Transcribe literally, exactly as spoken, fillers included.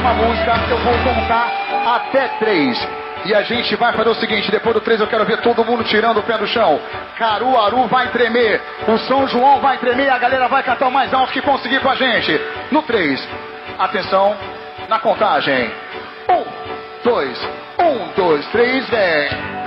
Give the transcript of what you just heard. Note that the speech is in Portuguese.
próxima música eu vou contar até três. E a gente vai fazer o seguinte, depois do três eu quero ver todo mundo tirando o pé do chão. Caruaru vai tremer, o São João vai tremer, a galera vai cantar o mais alto que conseguir com a gente. No três, atenção, na contagem. Um, dois, um, dois, três, vem.